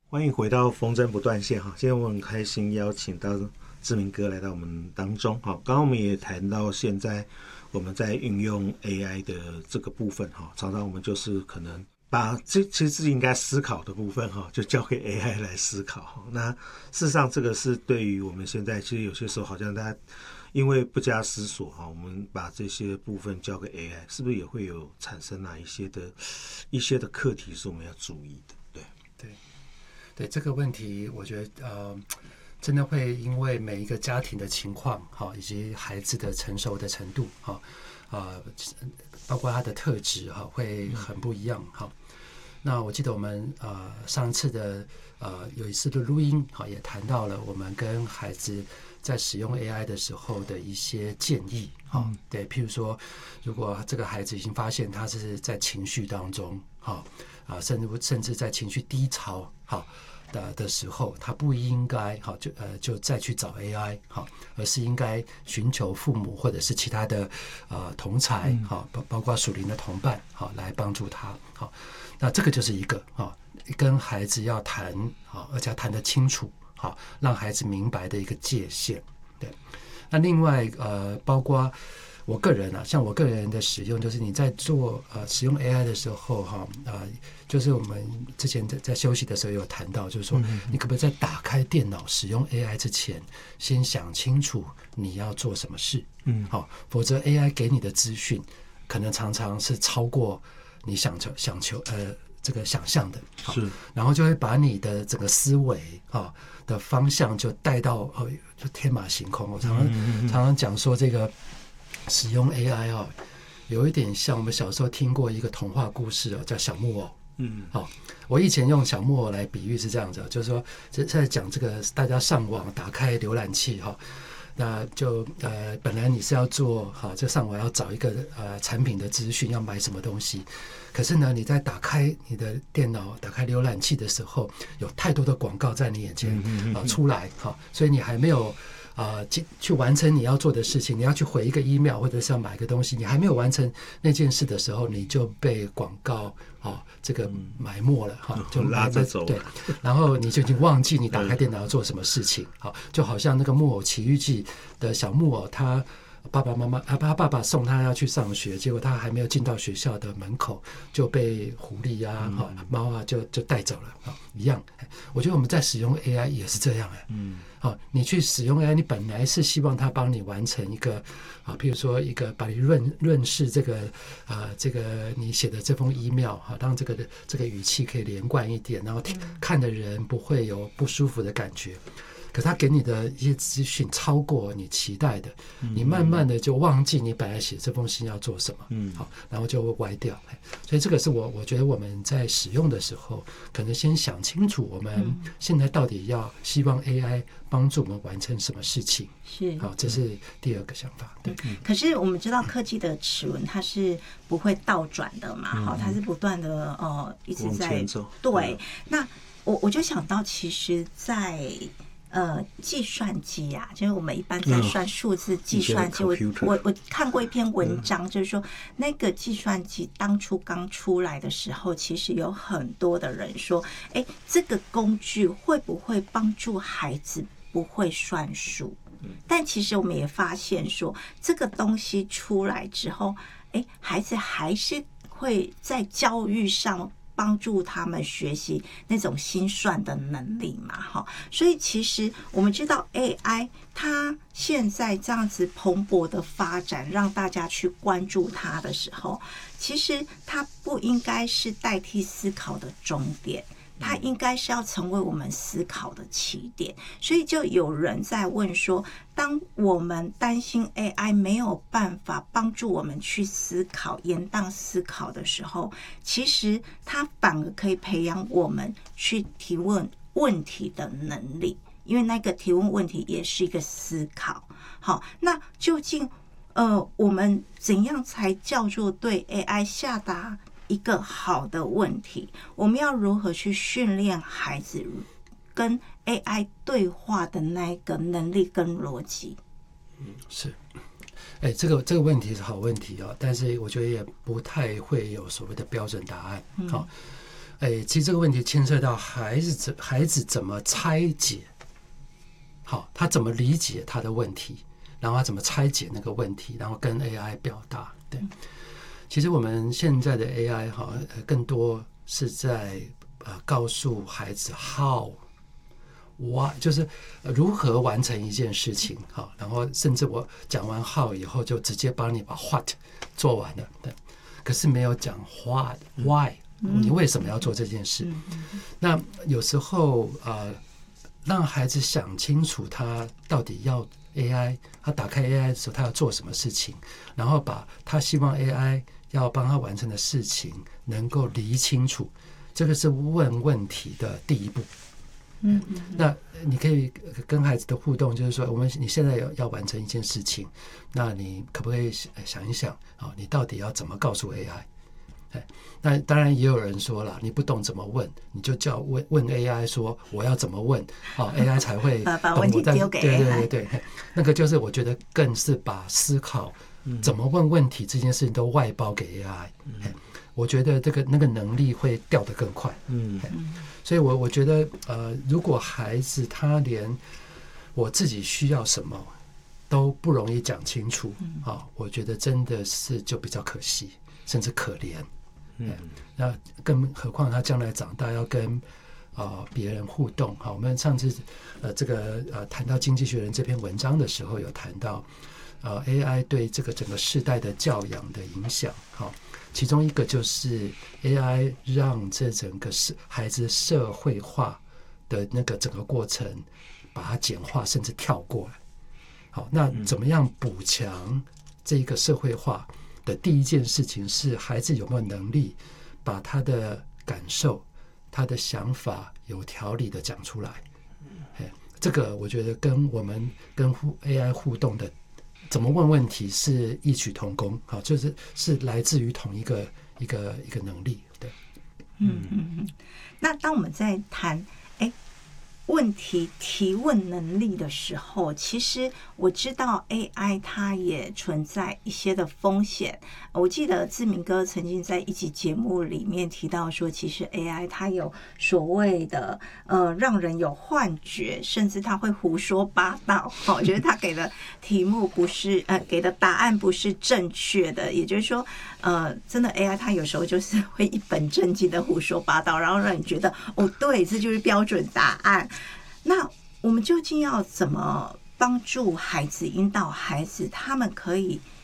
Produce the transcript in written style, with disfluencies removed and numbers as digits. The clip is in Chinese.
欢迎回到风筝不断线哈，今天我很开心邀请到志明哥来到我们当中哈。刚刚我们也谈到现在我们在运用 AI 的这个部分哈，常常我们就是可能把其实自己应该思考的部分哈，就交给 AI 来思考。那事实上这个是对于我们现在其实有些时候好像大家因为不加思索哈，我们把这些部分交给 AI， 是不是也会有产生哪一些的课题是我们要注意的？ 对这个问题，我觉得真的会因为每一个家庭的情况以及孩子的成熟的程度包括他的特质会很不一样那我记得我们上次的有一次的录音也谈到了我们跟孩子在使用 AI 的时候的一些建议对，譬如说如果这个孩子已经发现他是在情绪当中甚至在情绪低潮的时候，他不应该就再去找 AI 而是应该寻求父母或者是其他的同才包括属灵的同伴来帮助他那这个就是一个跟孩子要谈而且要谈得清楚让孩子明白的一个界限。对，那另外包括我个人像我个人的使用，就是你在做使用 AI 的时候就是我们之前在休息的时候有谈到，就是说你可不可以在打开电脑使用 AI 之前，先想清楚你要做什么事否则 AI 给你的资讯可能常常是超过你想求这个想象的是， 然后就会把你的整个思维的方向就带到就天马行空。我常常讲说这个使用 AI 有一点像我们小时候听过一个童话故事叫小木偶。我以前用小木偶来比喻是这样子，就是说在讲这个大家上网打开浏览器那就本来你是要做这上网要找一个产品的资讯，要买什么东西，可是呢你在打开你的电脑打开浏览器的时候，有太多的广告在你眼前出来所以你还没有去完成你要做的事情，你要去回一个 email 或者是要买个东西，你还没有完成那件事的时候，你就被广告这个埋没了就拉着走。 对，然后你就已经忘记你打开电脑要做什么事情就好像那个木偶奇遇记的小木偶，他爸爸送他要去上学，结果他还没有进到学校的门口就被狐狸猫就带走了一样。我觉得我们在使用 AI 也是这样你去使用 AI， 你本来是希望它帮你完成一个譬如说一个把你润饰这个你写的这封 email 让这个语气可以连贯一点，然后看的人不会有不舒服的感觉。可他给你的一些资讯超过你期待的，你慢慢的就忘记你本来写这封信要做什么然后就会歪掉。所以这个是我觉得我们在使用的时候可能先想清楚我们现在到底要希望 AI 帮助我们完成什么事情， 是这是第二个想法。对， 可是我们知道科技的齿轮它是不会倒转的嘛它是不断的一直在对。那我就想到其实在计算机就是我们一般在算数字计算机我看过一篇文章就是说那个计算机当初刚出来的时候，其实有很多的人说这个工具会不会帮助孩子不会算数，但其实我们也发现说这个东西出来之后孩子还是会在教育上帮助他们学习那种心算的能力嘛所以其实我们知道 AI 它现在这样子蓬勃的发展，让大家去关注它的时候，其实它不应该是代替思考的终点，它应该是要成为我们思考的起点。所以就有人在问说，当我们担心 AI 没有办法帮助我们去思考延宕思考的时候，其实它反而可以培养我们去提问问题的能力，因为那个提问问题也是一个思考。好，那究竟我们怎样才叫做对 AI 下达一个好的问题？我们要如何去训练孩子跟 AI 对话的那个能力跟逻辑？ 是，这个问题是好问题但是我觉得也不太会有所谓的标准答案其实这个问题牵涉到孩子怎么拆解，好，他怎么理解他的问题，然后他怎么拆解那个问题，然后跟 AI 表达。对，其实我们现在的 AI 哈，更多是在告诉孩子 how。就是如何完成一件事情，好，然后甚至我讲完 how 以后，就直接帮你把 what 做完了，对，可是没有讲 what why， 你为什么要做这件事？那有时候让孩子想清楚他到底要 AI， 他打开 AI 的时候他要做什么事情，然后把他希望 AI 要帮他完成的事情能够理清楚，这个是问问题的第一步。那你可以跟孩子的互动就是说，你现在要完成一件事情，那你可不可以想一想你到底要怎么告诉 AI？ 那当然也有人说了，你不懂怎么问，你就叫问 AI 说我要怎么问，AI 才会把问题丢给 AI。 对，那个就是我觉得更是把思考怎么问问题这件事情都外包给 AI。我觉得那个能力会掉得更快。所以我觉得如果孩子他连我自己需要什么都不容易讲清楚我觉得真的是就比较可惜，甚至可怜。那更何况他将来长大要跟别人互动。好，我们上次这个谈到《经济学人》这篇文章的时候，有谈到AI 对这个整个世代的教养的影响。好，其中一个就是 AI 让这整个孩子社会化的那个整个过程把它简化，甚至跳过来。好，那怎么样补强这个社会化的第一件事情是孩子有没有能力把他的感受、他的想法有条理的讲出来。这个我觉得跟我们跟 AI 互动的怎么问问题是异曲同工，好，是来自于同一个能力。对， 那当我们在谈问题提问能力的时候，其实我知道 AI 它也存在一些的风险。我记得志明哥曾经在一集节目里面提到说，其实 AI 它有所谓的让人有幻觉，甚至它会胡说八道。我觉得他给的题目不是给的答案不是正确的，也就是说真的 AI 它有时候就是会一本正经的胡说八道，然后让你觉得对，这就是标准答案。那我们究竟要怎么帮助孩子，引导孩子他们可以